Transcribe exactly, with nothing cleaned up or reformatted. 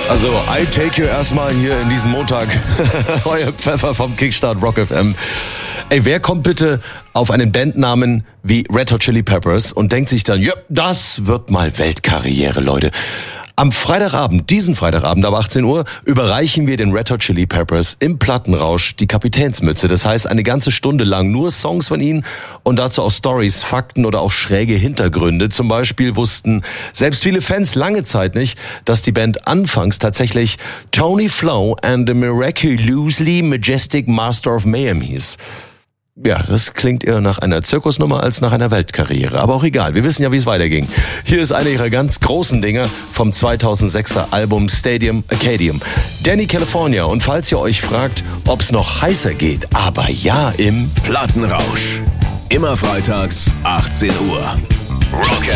Also, I take you erstmal hier in diesen Montag. Euer Pfeffer vom Kickstart Rock F M. Ey, wer kommt bitte auf einen Bandnamen wie Red Hot Chili Peppers und denkt sich dann, ja, das wird mal Weltkarriere, Leute. Am Freitagabend, diesen Freitagabend ab achtzehn Uhr, überreichen wir den Red Hot Chili Peppers im Plattenrausch die Kapitänsmütze. Das heißt, eine ganze Stunde lang nur Songs von ihnen und dazu auch Stories, Fakten oder auch schräge Hintergründe. Zum Beispiel wussten selbst viele Fans lange Zeit nicht, dass die Band anfangs tatsächlich Tony Flo and the Miraculously Majestic Master of Mayhem hieß. Ja, das klingt eher nach einer Zirkusnummer als nach einer Weltkarriere. Aber auch egal, wir wissen ja, wie es weiterging. Hier ist einer ihrer ganz großen Dinger vom zweitausendsechser Album Stadium Arcadium. Danny California. Und falls ihr euch fragt, ob's noch heißer geht, aber ja im Plattenrausch. Immer freitags, achtzehn Uhr. Rock